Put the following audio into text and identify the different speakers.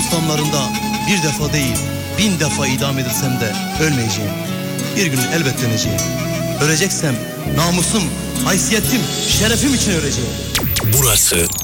Speaker 1: mahpus damlarında bir defa değil 1000 defa idam edilsem de ölmeyeceğim. Bir gün elbet döneceğim. Öleceksem namusum, haysiyetim, şerefim için öleceğim.
Speaker 2: Burası